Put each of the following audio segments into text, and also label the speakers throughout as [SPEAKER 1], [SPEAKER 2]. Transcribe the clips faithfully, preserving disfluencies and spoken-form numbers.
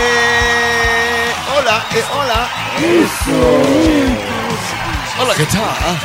[SPEAKER 1] Eh, hola, eh, hola. Eso. Hola, ¿qué tal?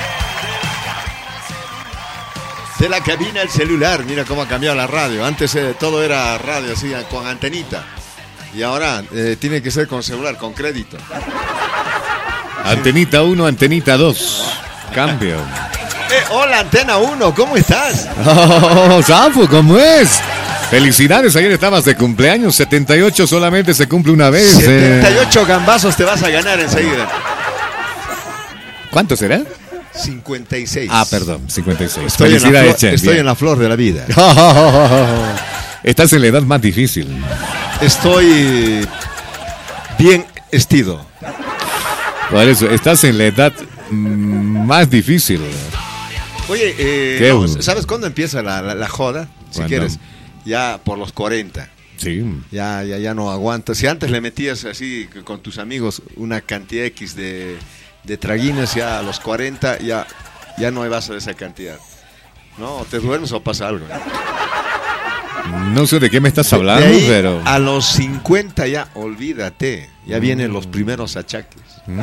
[SPEAKER 1] De la cabina el celular, mira cómo ha cambiado la radio. Antes eh, todo era radio así, con antenita. Y ahora eh, tiene que ser con celular, con crédito.
[SPEAKER 2] Antenita uno, antenita dos. Cambio.
[SPEAKER 1] Eh, hola, Antena uno, ¿cómo estás?
[SPEAKER 2] Oh, Zafo, ¿cómo es? Felicidades, ayer estabas de cumpleaños, setenta y ocho solamente se cumple una vez.
[SPEAKER 1] setenta y ocho eh. gambazos te vas a ganar enseguida.
[SPEAKER 2] ¿Cuánto será?
[SPEAKER 1] cincuenta y seis.
[SPEAKER 2] Ah, perdón, cincuenta y seis.
[SPEAKER 1] Estoy, en la, flor, estoy en la flor de la vida.
[SPEAKER 2] Estás en la edad más difícil.
[SPEAKER 1] Estoy bien vestido.
[SPEAKER 2] Por eso, estás en la edad más difícil.
[SPEAKER 1] Oye, eh, no, ¿sabes cuándo empieza la, la, la joda? Si
[SPEAKER 2] ¿Cuándo?
[SPEAKER 1] quieres, ya por los cuarenta.
[SPEAKER 2] Sí.
[SPEAKER 1] Ya, ya, ya no aguantas. Si antes le metías así con tus amigos una cantidad X de, de traguines, ya a los cuarenta ya, ya no vas a esa cantidad. No, te duermes o pasa algo.
[SPEAKER 2] No sé de qué me estás hablando,
[SPEAKER 1] de ahí,
[SPEAKER 2] pero...
[SPEAKER 1] a los cincuenta ya, olvídate. Ya mm. vienen los primeros achaques.
[SPEAKER 2] Mm.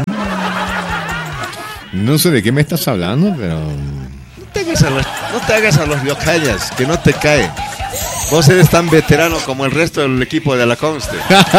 [SPEAKER 2] No sé de qué me estás hablando, pero...
[SPEAKER 1] No te hagas a los, no te hagas a los yocayas, que no te cae. Vos eres tan veterano como el resto del equipo de la Conste.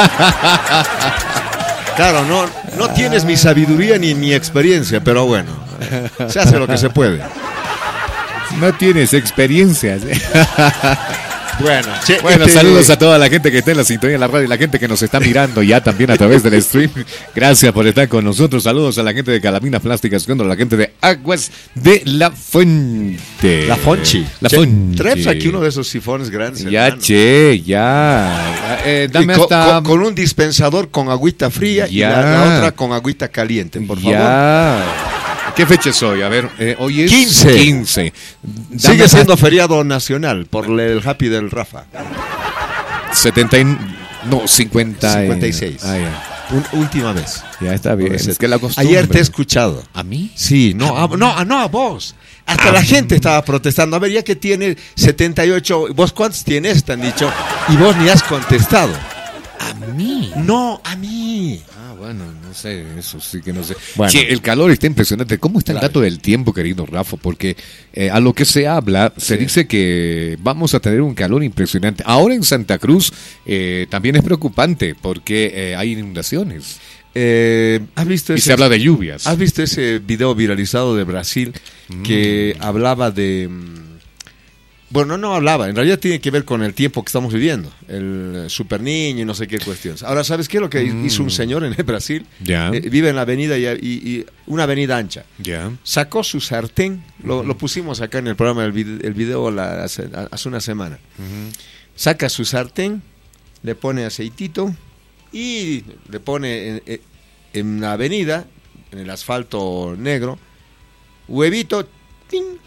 [SPEAKER 1] Claro, no, no tienes mi sabiduría ni mi experiencia, pero bueno, se hace lo que se puede.
[SPEAKER 2] No tienes experiencias.
[SPEAKER 1] Bueno, che,
[SPEAKER 2] bueno
[SPEAKER 1] este...
[SPEAKER 2] saludos a toda la gente que está en la sintonía de la radio y la gente que nos está mirando ya también a través del stream. Gracias por estar con nosotros. Saludos a la gente de Calaminas Plásticas, a la gente de Aguas de la Fuente.
[SPEAKER 1] La Fonchi.
[SPEAKER 2] La
[SPEAKER 1] che,
[SPEAKER 2] Fonchi.
[SPEAKER 1] Traes aquí uno de esos sifones grandes.
[SPEAKER 2] Ya,
[SPEAKER 1] hermano.
[SPEAKER 2] che, ya. Eh, dame
[SPEAKER 1] con,
[SPEAKER 2] hasta...
[SPEAKER 1] con, con un dispensador con agüita fría ya. Y la, la otra con agüita caliente, por favor.
[SPEAKER 2] Ya. ¿Qué fecha es hoy? A ver, eh, hoy es
[SPEAKER 1] quince.
[SPEAKER 2] quince.
[SPEAKER 1] Sigue Dame siendo hasta... feriado nacional por el Happy del Rafa.
[SPEAKER 2] setenta y... No, cincuenta.
[SPEAKER 1] cincuenta y seis.
[SPEAKER 2] Ah, ya.
[SPEAKER 1] Un, última vez.
[SPEAKER 2] Ya está bien. Es que la costumbre.
[SPEAKER 1] Ayer te he escuchado.
[SPEAKER 2] ¿A mí?
[SPEAKER 1] Sí, no, a, no, no, a vos. Hasta a la mí. gente estaba protestando. A ver, ya que tiene setenta y ocho, ¿vos cuántos tienes? Te han dicho. Y vos ni has contestado.
[SPEAKER 2] ¿A mí?
[SPEAKER 1] No, a mí.
[SPEAKER 2] Ah, bueno, no sé, eso sí que no sé. Bueno. Che, el calor está impresionante. ¿Cómo está claro. el dato del tiempo, querido Rafa? Porque eh, a lo que se habla, se sí. dice que vamos a tener un calor impresionante. Ahora en Santa Cruz eh, también es preocupante porque eh, hay inundaciones.
[SPEAKER 1] Eh, ¿has visto ese,
[SPEAKER 2] y se habla de lluvias.
[SPEAKER 1] ¿Has visto ese video viralizado de Brasil mm. que hablaba de... Bueno, no hablaba, en realidad tiene que ver con el tiempo que estamos viviendo, el super niño y no sé qué cuestiones. Ahora, ¿sabes qué es lo que mm. hizo un señor en el Brasil?
[SPEAKER 2] Yeah.
[SPEAKER 1] Eh, vive en la avenida y, y, y una avenida ancha.
[SPEAKER 2] Yeah.
[SPEAKER 1] Sacó su sartén, lo, uh-huh. lo pusimos acá en el programa, el video, el video la, hace, hace una semana. Uh-huh. Saca su sartén, le pone aceitito y le pone en, en la avenida, en el asfalto negro, huevito, ¡ting!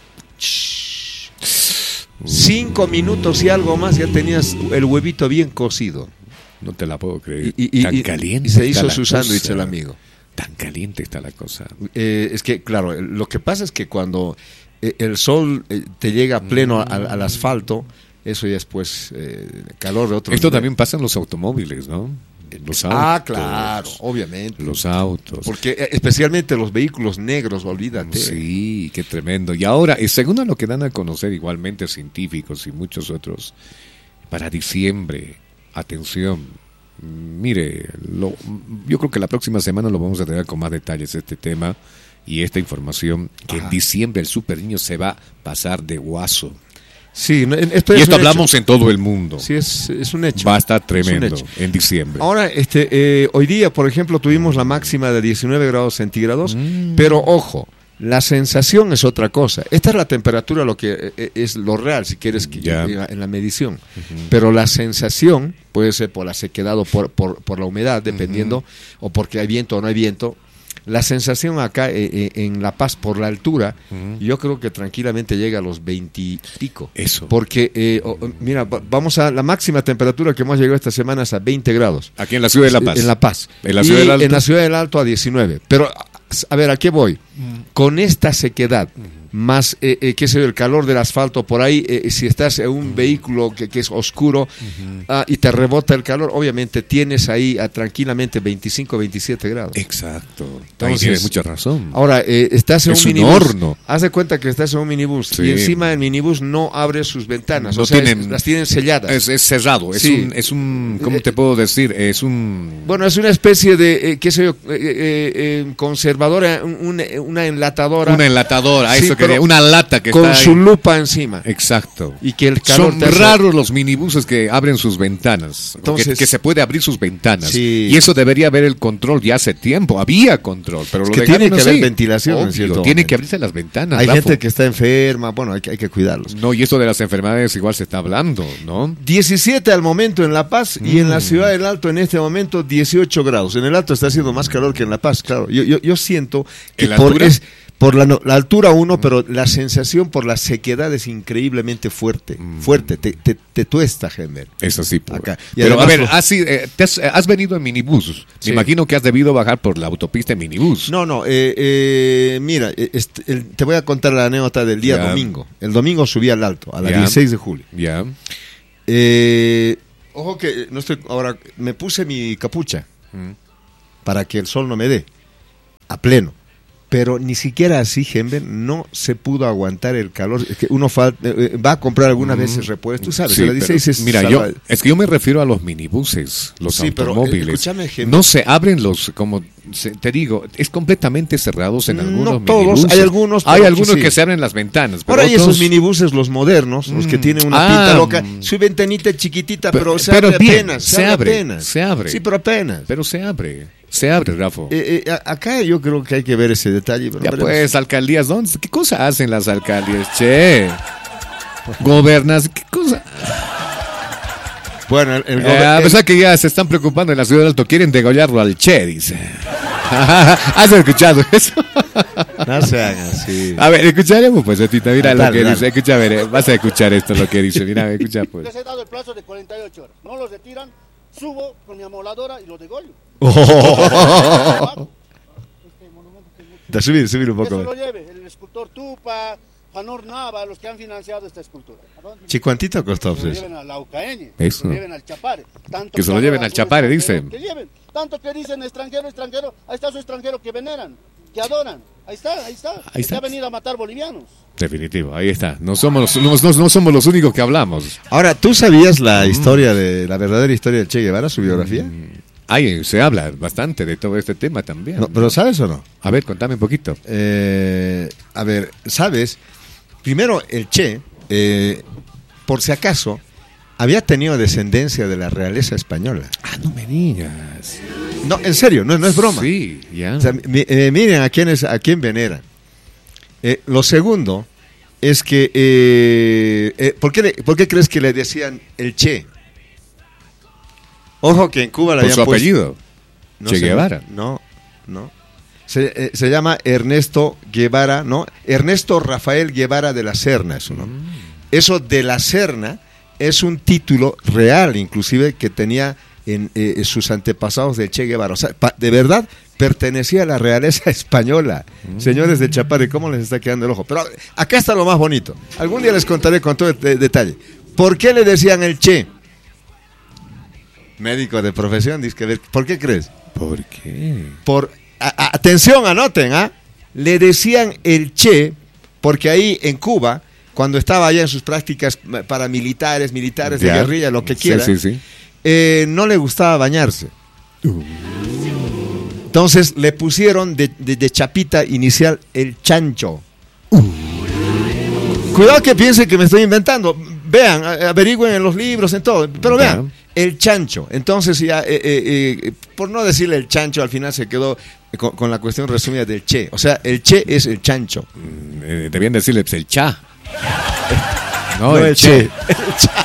[SPEAKER 1] Cinco minutos y algo más ya tenías el huevito bien cocido.
[SPEAKER 2] No te la puedo creer.
[SPEAKER 1] Y, y,
[SPEAKER 2] Tan
[SPEAKER 1] y,
[SPEAKER 2] caliente.
[SPEAKER 1] Y se hizo su sándwich el amigo.
[SPEAKER 2] Tan caliente está la cosa.
[SPEAKER 1] Eh, es que, claro, lo que pasa es que cuando eh, el sol eh, te llega pleno mm. al, al asfalto, eso ya es pues eh, calor de otro
[SPEAKER 2] Esto
[SPEAKER 1] nivel.
[SPEAKER 2] También pasa en los automóviles, ¿no? Los autos.
[SPEAKER 1] Ah, claro, obviamente.
[SPEAKER 2] Los autos.
[SPEAKER 1] Porque eh, especialmente los vehículos negros, olvídate.
[SPEAKER 2] Sí, qué tremendo. Y ahora, según a lo que dan a conocer igualmente científicos y muchos otros, para diciembre, atención, mire, lo, yo creo que la próxima semana lo vamos a tener con más detalles este tema y esta información, que Ajá. en diciembre el super niño se va a pasar de guaso.
[SPEAKER 1] Sí, esto
[SPEAKER 2] y
[SPEAKER 1] es
[SPEAKER 2] esto hablamos hecho. en todo el mundo.
[SPEAKER 1] Sí, es, es un hecho.
[SPEAKER 2] Va a estar tremendo en diciembre.
[SPEAKER 1] Ahora, este, eh, hoy día, por ejemplo, tuvimos la máxima de diecinueve grados centígrados, mm. pero ojo, la sensación es otra cosa. Esta es la temperatura, lo que eh, es lo real, si quieres que yeah. diga en la medición. Uh-huh. Pero la sensación puede ser por la sequedad o por, por, por la humedad, dependiendo, uh-huh. o porque hay viento o no hay viento. La sensación acá eh, eh, en La Paz por la altura, uh-huh. yo creo que tranquilamente llega a los veinte y pico.
[SPEAKER 2] Eso.
[SPEAKER 1] Porque, eh, oh, mira, vamos a la máxima temperatura que hemos llegado esta semana es a veinte grados.
[SPEAKER 2] Aquí en la ciudad de La Paz.
[SPEAKER 1] En La Paz.
[SPEAKER 2] En la ciudad
[SPEAKER 1] y
[SPEAKER 2] del Alto.
[SPEAKER 1] En la ciudad del Alto a diecinueve. Pero, a ver, ¿a qué voy? Uh-huh. Con esta sequedad, uh-huh. más, eh, eh, qué sé yo, el calor del asfalto por ahí, eh, si estás en un vehículo que, que es oscuro uh-huh. ah, y te rebota el calor, obviamente tienes ahí a, tranquilamente veinticinco, veintisiete grados.
[SPEAKER 2] Exacto. Entonces, ahí tienes mucha razón.
[SPEAKER 1] Ahora, eh, estás en
[SPEAKER 2] es
[SPEAKER 1] un,
[SPEAKER 2] un
[SPEAKER 1] minibús.
[SPEAKER 2] horno.
[SPEAKER 1] Haz de cuenta que estás en un minibús sí. y encima el minibús no abre sus ventanas, no o sea, tienen, es, las tienen selladas.
[SPEAKER 2] Es, es cerrado, es, sí. un, es un, ¿cómo te puedo decir? Es un...
[SPEAKER 1] Bueno, es una especie de, eh, qué sé yo, eh, eh, eh, conservadora, un, una enlatadora.
[SPEAKER 2] Una enlatadora,
[SPEAKER 1] sí,
[SPEAKER 2] eso que una lata que
[SPEAKER 1] con
[SPEAKER 2] está
[SPEAKER 1] su
[SPEAKER 2] ahí.
[SPEAKER 1] lupa encima.
[SPEAKER 2] Exacto.
[SPEAKER 1] Y que el calor
[SPEAKER 2] Son raros los minibuses que abren sus ventanas. Entonces, que, que se puede abrir sus ventanas.
[SPEAKER 1] Sí.
[SPEAKER 2] Y eso debería haber el control ya hace tiempo. Había control, pero
[SPEAKER 1] es
[SPEAKER 2] lo
[SPEAKER 1] que tiene que haber ventilación.
[SPEAKER 2] Obvio,
[SPEAKER 1] en cierto
[SPEAKER 2] tiene
[SPEAKER 1] momento.
[SPEAKER 2] que abrirse las ventanas.
[SPEAKER 1] Hay
[SPEAKER 2] Rafa.
[SPEAKER 1] gente que está enferma, bueno, hay que, hay que cuidarlos.
[SPEAKER 2] No, y esto de las enfermedades igual se está hablando, ¿no?
[SPEAKER 1] diecisiete al momento en La Paz mm. y en la Ciudad del Alto en este momento dieciocho grados. En el Alto está haciendo más calor que en La Paz, claro. Yo, yo, yo siento que por, es, por la, no, la altura uno, mm. pero la sensación por la sequedad es increíblemente fuerte. Mm. Fuerte, te, te, te tuesta, Gember.
[SPEAKER 2] Eso sí. Por...
[SPEAKER 1] Acá.
[SPEAKER 2] Y pero a ver, lo... has, eh, te has, has venido en minibús. Sí. Me imagino que has debido bajar por la autopista en minibús.
[SPEAKER 1] No, no. Eh, eh, mira, este, el, te voy a contar la anécdota del día yeah. domingo. El domingo subí al Alto, a la yeah. dieciséis de julio.
[SPEAKER 2] Ya. Yeah.
[SPEAKER 1] Eh, ojo que no estoy ahora me puse mi capucha mm. para que el sol no me dé a pleno, pero ni siquiera así, Gember, no se pudo aguantar el calor. Es que uno falta, eh, va a comprar algunas mm. veces repuestos, tú sabes.
[SPEAKER 2] Sí,
[SPEAKER 1] la dieciséis
[SPEAKER 2] pero,
[SPEAKER 1] es
[SPEAKER 2] mira, yo es que yo me refiero a los minibuses, los
[SPEAKER 1] sí,
[SPEAKER 2] automóviles.
[SPEAKER 1] Pero, eh, escúchame, Gember,
[SPEAKER 2] no se abren los, como se, te digo, es completamente cerrados en algunos
[SPEAKER 1] no todos,
[SPEAKER 2] minibuses.
[SPEAKER 1] hay algunos,
[SPEAKER 2] hay algunos
[SPEAKER 1] sí.
[SPEAKER 2] que se abren las ventanas.
[SPEAKER 1] Pero ahora hay otros... esos minibuses, los modernos, mm. los que tienen una
[SPEAKER 2] ah,
[SPEAKER 1] pinta loca, su ventanita chiquitita, pero, pero se
[SPEAKER 2] pero
[SPEAKER 1] abre
[SPEAKER 2] bien,
[SPEAKER 1] apenas.
[SPEAKER 2] Se,
[SPEAKER 1] se abre,
[SPEAKER 2] abre
[SPEAKER 1] apenas.
[SPEAKER 2] Se abre.
[SPEAKER 1] Sí, pero apenas.
[SPEAKER 2] Pero se abre. Se abre, Rafa.
[SPEAKER 1] Eh, eh, acá yo creo que hay que ver ese detalle. Pero
[SPEAKER 2] ya pues, alcaldías, ¿dónde? ¿Qué cosa hacen las alcaldías? Che. Gobernas, ¿qué cosa?
[SPEAKER 1] Bueno, el, el
[SPEAKER 2] eh, a pesar que ya se están preocupando en la Ciudad del Alto, quieren degollarlo al Che, dice. ¿Has escuchado eso?
[SPEAKER 1] No se hagan así.
[SPEAKER 2] A ver, escucharemos pues, Tita, mira ah, lo
[SPEAKER 1] dale,
[SPEAKER 2] que
[SPEAKER 1] dale.
[SPEAKER 2] dice. Escucha, a ver, vas a escuchar esto, lo que dice. Mira, escucha pues.
[SPEAKER 3] Les he dado el plazo de cuarenta y ocho horas. No los retiran, subo con mi amoladora y los degollo.
[SPEAKER 1] Oh. De subir, subir un poco.
[SPEAKER 3] Que se lo lleve el escultor Tupa, Fanor Nava, los que han financiado esta escultura.
[SPEAKER 1] ¿Y cuánto costó?
[SPEAKER 3] Que se lo lleven a la Ucaeñe,
[SPEAKER 2] que
[SPEAKER 3] se lo lleven al Chapare. Tanto
[SPEAKER 2] que se lo lleven al Chapare, dicen.
[SPEAKER 3] Que lleven. Tanto que dicen extranjero, extranjero, ahí está su extranjero que veneran, que adoran. Ahí está, ahí está.
[SPEAKER 2] Ahí está.
[SPEAKER 3] Que ha venido a matar bolivianos.
[SPEAKER 2] Definitivo, ahí está. No somos, no, no, no somos los únicos que hablamos.
[SPEAKER 1] Ahora, ¿tú sabías la mm. historia de la verdadera historia del Che Guevara, su biografía?
[SPEAKER 2] Mm. Ay, se habla bastante de todo este tema también.
[SPEAKER 1] No, ¿pero sabes o no?
[SPEAKER 2] A ver, contame un poquito.
[SPEAKER 1] Eh, a ver, ¿sabes? Primero, el Che, eh, por si acaso, había tenido descendencia de la realeza española.
[SPEAKER 2] Ah, no me digas.
[SPEAKER 1] No, en serio, no, no es broma.
[SPEAKER 2] Sí, ya.
[SPEAKER 1] O sea, mi, eh, miren a quién, es, a quién veneran. Eh, lo segundo es que... Eh, eh, ¿por, qué le, ¿Por qué crees que le decían el Che? Ojo que en Cuba le
[SPEAKER 2] habían
[SPEAKER 1] puesto...
[SPEAKER 2] ¿Por su apellido?
[SPEAKER 1] No,
[SPEAKER 2] Che Guevara.
[SPEAKER 1] No, no. Se, eh, se llama Ernesto Guevara, ¿no? Ernesto Rafael Guevara de la Serna es uno. Mm. Eso de la Serna es un título real, inclusive, que tenía en eh, sus antepasados del Che Guevara. O sea, pa, de verdad, pertenecía a la realeza española. Mm. Señores de Chapare, ¿cómo les está quedando el ojo? Pero acá está lo más bonito. Algún día les contaré con todo el detalle. ¿Por qué le decían el Che? Médico de profesión, dice que, ¿por qué crees?
[SPEAKER 2] ¿Por qué?
[SPEAKER 1] Por, a, a, atención, anoten, ¿ah? Le decían el Che, porque ahí en Cuba, cuando estaba allá en sus prácticas paramilitares, militares, de guerrilla, lo que quiera,
[SPEAKER 2] sí, sí, sí.
[SPEAKER 1] Eh, no le gustaba bañarse. Uh. Entonces le pusieron de, de, de chapita inicial el chancho. Uh. Cuidado que piensen que me estoy inventando. Vean, averigüen en los libros, en todo. Pero vean, yeah. El chancho. Entonces ya, eh, eh, eh, por no decirle el chancho, al final se quedó con, con la cuestión resumida del Che. O sea, el Che es el chancho.
[SPEAKER 2] Mm, eh, debían decirle pues, el cha.
[SPEAKER 1] No, no el, el Che. che. El cha.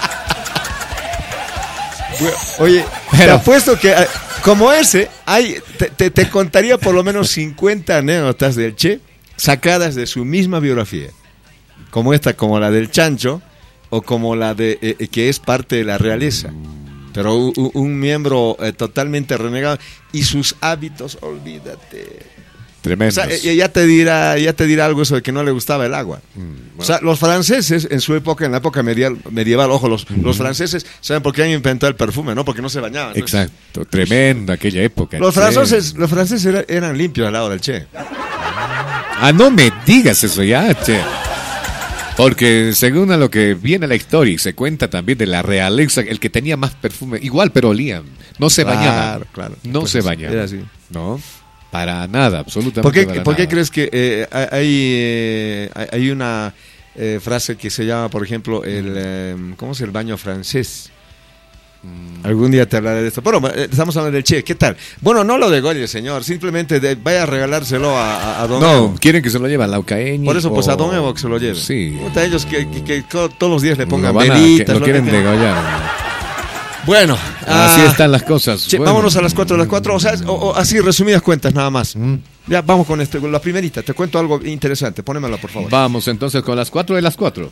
[SPEAKER 1] Oye, pero... te apuesto que como ese, hay, te, te, te contaría por lo menos cincuenta anécdotas del Che sacadas de su misma biografía. Como esta, como la del chancho, o como la de eh, que es parte de la realeza. Pero un, un miembro eh, totalmente renegado. Y sus hábitos, olvídate.
[SPEAKER 2] Tremendos.
[SPEAKER 1] O sea, ya te dirá, ya te dirá algo eso de que no le gustaba el agua. Mm, bueno. O sea, los franceses en su época, en la época medieval, medieval ojo, los, uh-huh. los franceses saben por qué han inventado el perfume, ¿no? Porque no se bañaban. Entonces,
[SPEAKER 2] exacto, tremenda aquella época.
[SPEAKER 1] Los franceses, los franceses eran, eran limpios al lado del Che.
[SPEAKER 2] Ah, no me digas eso ya, Che. Porque según a lo que viene la historia y se cuenta también de la realeza, el que tenía más perfume, igual, pero olían. No se
[SPEAKER 1] claro,
[SPEAKER 2] bañaban.
[SPEAKER 1] Claro,
[SPEAKER 2] no
[SPEAKER 1] pues
[SPEAKER 2] se bañaban.
[SPEAKER 1] Era así.
[SPEAKER 2] No, para nada, absolutamente
[SPEAKER 1] ¿Por qué,
[SPEAKER 2] para
[SPEAKER 1] ¿por
[SPEAKER 2] nada.
[SPEAKER 1] qué crees que eh, hay, eh, hay una eh, frase que se llama, por ejemplo, el eh, ¿cómo es el baño francés? Mm. Algún día te hablaré de esto. Bueno, estamos hablando del Che, ¿qué tal? Bueno, no lo degolle, señor, simplemente de, vaya a regalárselo a, a, a Don
[SPEAKER 2] No,
[SPEAKER 1] Evo.
[SPEAKER 2] quieren que se lo lleve a Laucaeñi.
[SPEAKER 1] Por eso, pues
[SPEAKER 2] o...
[SPEAKER 1] a Don Evo que se lo lleve.
[SPEAKER 2] Sí.
[SPEAKER 1] Puta, ellos que, que, que todos los días le pongan
[SPEAKER 2] no van a,
[SPEAKER 1] velitas.
[SPEAKER 2] que, lo,
[SPEAKER 1] lo
[SPEAKER 2] quieren
[SPEAKER 1] que...
[SPEAKER 2] degollar.
[SPEAKER 1] Bueno,
[SPEAKER 2] así
[SPEAKER 1] ah,
[SPEAKER 2] están las cosas.
[SPEAKER 1] Che,
[SPEAKER 2] bueno.
[SPEAKER 1] Vámonos a las cuatro de las cuatro, o sea, o, o, así resumidas cuentas nada más. Mm. Ya, vamos con este, con la primerita, te cuento algo interesante, ponémela por favor.
[SPEAKER 2] Vamos entonces con las cuatro de las cuatro.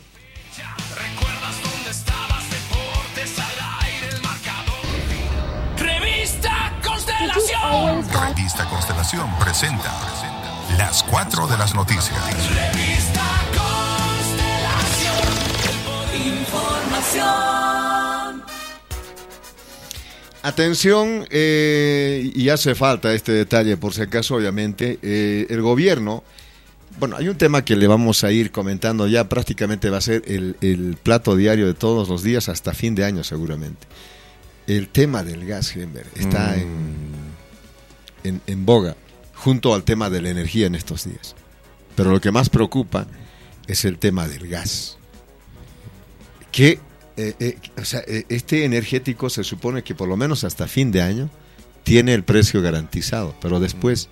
[SPEAKER 4] Revista Constelación.
[SPEAKER 5] Revista Constelación presenta las cuatro de las noticias.
[SPEAKER 4] Revista Constelación. Información.
[SPEAKER 1] Atención, eh, y hace falta este detalle por si acaso, obviamente, eh, el gobierno, bueno, hay un tema que le vamos a ir comentando ya, prácticamente va a ser el, el plato diario de todos los días hasta fin de año seguramente. El tema del gas, Henber, está mm. en, en, en boga, junto al tema de la energía en estos días. Pero lo que más preocupa es el tema del gas, que Eh, eh, o sea, eh, este energético se supone que por lo menos hasta fin de año tiene el precio garantizado, pero después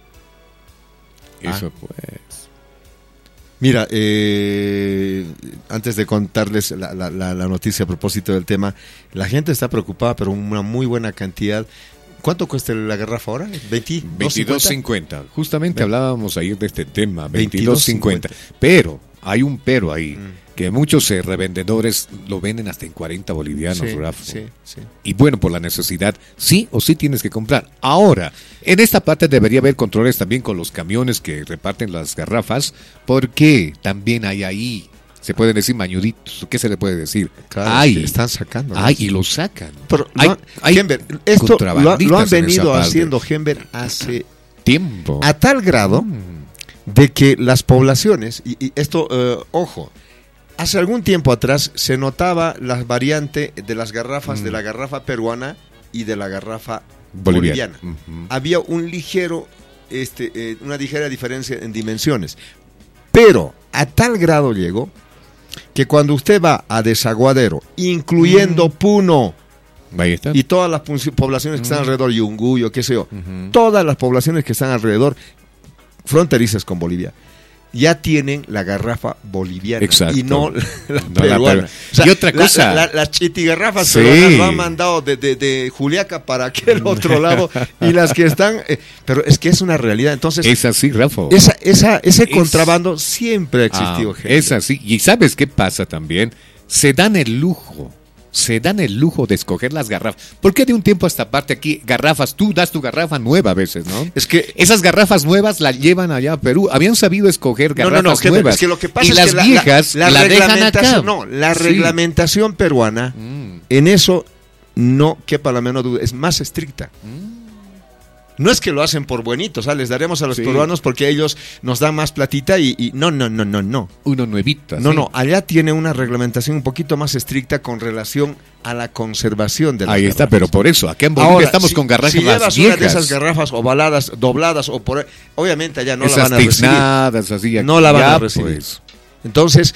[SPEAKER 2] eso
[SPEAKER 1] ah,
[SPEAKER 2] pues
[SPEAKER 1] mira, eh, antes de contarles la, la, la, la noticia a propósito del tema, la gente está preocupada, pero una muy buena cantidad. ¿Cuánto cuesta la garrafa ahora?
[SPEAKER 2] veintidós cincuenta. Justamente veinte hablábamos ayer de este tema, veintidós cincuenta. Pero hay un pero ahí, mm. que muchos eh, revendedores lo venden hasta en cuarenta bolivianos,
[SPEAKER 1] sí,
[SPEAKER 2] Rafa.
[SPEAKER 1] Sí, sí.
[SPEAKER 2] Y bueno, por la necesidad, sí o sí tienes que comprar. Ahora, en esta parte debería haber controles también con los camiones que reparten las garrafas, porque también hay ahí, se pueden decir mañuditos, ¿qué se le puede decir?
[SPEAKER 1] Claro,
[SPEAKER 2] hay,
[SPEAKER 1] que están sacando.
[SPEAKER 2] Hay, y lo sacan.
[SPEAKER 1] Pero
[SPEAKER 2] hay,
[SPEAKER 1] no,
[SPEAKER 2] hay
[SPEAKER 1] Henber, esto lo, lo han venido haciendo, Henber, hace
[SPEAKER 2] tiempo.
[SPEAKER 1] A tal grado mm. de que las poblaciones, y, y esto, uh, ojo, hace algún tiempo atrás se notaba la variante de las garrafas, mm. de la garrafa peruana y de la garrafa boliviana. boliviana. Uh-huh. Había un ligero, este, eh, una ligera diferencia en dimensiones, pero a tal grado llegó que cuando usted va a Desaguadero, incluyendo mm. Puno,
[SPEAKER 2] ahí está.
[SPEAKER 1] y todas las poblaciones que mm. están alrededor, Yunguyo, qué sé yo, uh-huh. todas las poblaciones que están alrededor, fronterizas con Bolivia, ya tienen la garrafa boliviana.
[SPEAKER 2] Exacto.
[SPEAKER 1] Y no la, la
[SPEAKER 2] no
[SPEAKER 1] peruana.
[SPEAKER 2] La
[SPEAKER 1] o sea,
[SPEAKER 2] y otra cosa.
[SPEAKER 1] La, la, las chitigarrafas
[SPEAKER 2] sí.
[SPEAKER 1] peruanas lo han mandado de, de, de Juliaca para aquel otro lado, y las que están... Eh, pero es que es una realidad. Entonces,
[SPEAKER 2] es así, Rafa.
[SPEAKER 1] Esa, esa, ese es, contrabando
[SPEAKER 2] es,
[SPEAKER 1] siempre ha existido.
[SPEAKER 2] Ah, es así. Y ¿sabes qué pasa también? Se dan el lujo. Se dan el lujo de escoger las garrafas. ¿Por qué de un tiempo a esta parte aquí, garrafas, tú das tu garrafa nueva a veces, ¿no?
[SPEAKER 1] Es que
[SPEAKER 2] esas garrafas nuevas las llevan allá a Perú. Habían sabido escoger garrafas
[SPEAKER 1] no, no, no,
[SPEAKER 2] nuevas.
[SPEAKER 1] Es que lo que pasa
[SPEAKER 2] y
[SPEAKER 1] es
[SPEAKER 2] las
[SPEAKER 1] que la,
[SPEAKER 2] viejas
[SPEAKER 1] la, la,
[SPEAKER 2] la dejan acá.
[SPEAKER 1] No, la
[SPEAKER 2] sí.
[SPEAKER 1] reglamentación peruana, mm. en eso no quepa la menor duda, es más estricta. Mm. No es que lo hacen por buenitos, ¿sabes? Les daremos a los sí. peruanos porque ellos nos dan más platita y, y no, no, no, no, no.
[SPEAKER 2] Uno nuevito.
[SPEAKER 1] No, sí. no, allá tiene una reglamentación un poquito más estricta con relación a la conservación de las
[SPEAKER 2] Ahí
[SPEAKER 1] garrafas.
[SPEAKER 2] está, pero por eso, acá en Bolivia
[SPEAKER 1] Ahora,
[SPEAKER 2] estamos
[SPEAKER 1] si,
[SPEAKER 2] con garrafas
[SPEAKER 1] si llevas
[SPEAKER 2] viejas.
[SPEAKER 1] una de esas garrafas ovaladas, dobladas o por obviamente allá no
[SPEAKER 2] esas
[SPEAKER 1] la van a recibir.
[SPEAKER 2] Así,
[SPEAKER 1] no la van
[SPEAKER 2] ya,
[SPEAKER 1] a recibir.
[SPEAKER 2] Pues.
[SPEAKER 1] Entonces,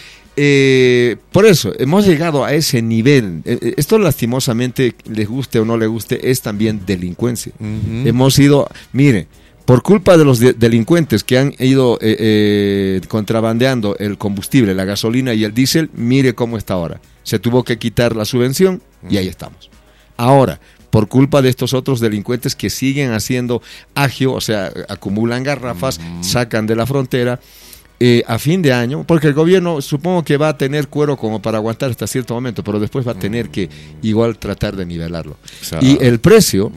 [SPEAKER 1] eh, por eso, hemos llegado a ese nivel. Eh, esto lastimosamente, les guste o no le guste, es también delincuencia. Uh-huh. Hemos ido, mire, por culpa de los de- delincuentes que han ido eh, eh, contrabandeando el combustible, la gasolina y el diésel, mire cómo está ahora. Se tuvo que quitar la subvención uh-huh. y ahí estamos. Ahora, por culpa de estos otros delincuentes que siguen haciendo agio, o sea, acumulan garrafas, uh-huh. sacan de la frontera, Eh, a fin de año, porque el gobierno supongo que va a tener cuero como para aguantar hasta cierto momento, pero después va a tener que igual tratar de nivelarlo. O sea, y el precio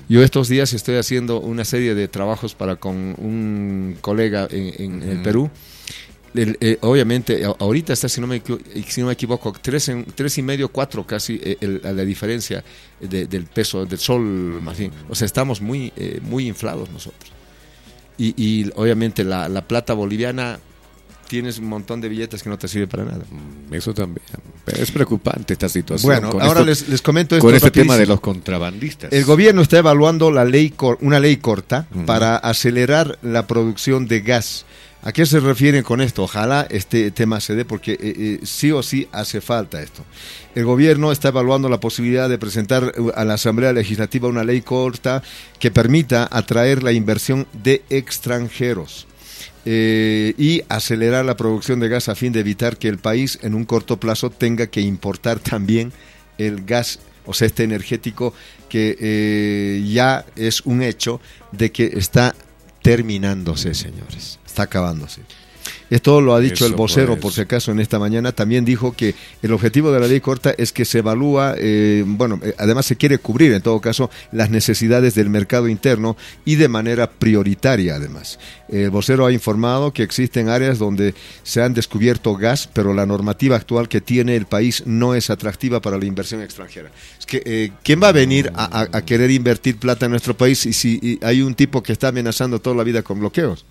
[SPEAKER 1] Yo estos días estoy haciendo una serie de trabajos para con un colega en, en, en el Perú. El, eh, obviamente, ahorita está, si no me, si no me equivoco, tres, en, tres y medio, cuatro casi, eh, el, la diferencia de, del peso del sol, más bien. O sea, estamos muy, eh, muy inflados nosotros. Y, y obviamente la, la plata boliviana, tienes un montón de billetes que no te sirven para nada.
[SPEAKER 2] Eso también. Pero es preocupante esta situación.
[SPEAKER 1] Bueno,
[SPEAKER 2] con
[SPEAKER 1] ahora
[SPEAKER 2] esto,
[SPEAKER 1] les, les comento esto.
[SPEAKER 2] Con este tema de los contrabandistas.
[SPEAKER 1] El gobierno está evaluando la ley, una ley corta uh-huh. para acelerar la producción de gas. ¿A qué se refieren con esto? Ojalá este tema se dé porque eh, eh, sí o sí hace falta esto. El gobierno está evaluando la posibilidad de presentar a la Asamblea Legislativa una ley corta que permita atraer la inversión de extranjeros eh, y acelerar la producción de gas a fin de evitar que el país en un corto plazo tenga que importar también el gas, o sea, este energético que eh, ya es un hecho de que está terminándose, señores. Está acabándose. Esto lo ha dicho Eso el vocero, pues. por si acaso, en esta mañana. También dijo que el objetivo de la ley corta es que se evalúa, eh, bueno, eh, además se quiere cubrir, en todo caso, las necesidades del mercado interno y de manera prioritaria, además. El vocero ha informado que existen áreas donde se han descubierto gas, pero la normativa actual que tiene el país no es atractiva para la inversión extranjera. Es que, eh, ¿quién va a venir a, a, a querer invertir plata en nuestro país y si y hay un tipo que está amenazando toda la vida con bloqueos?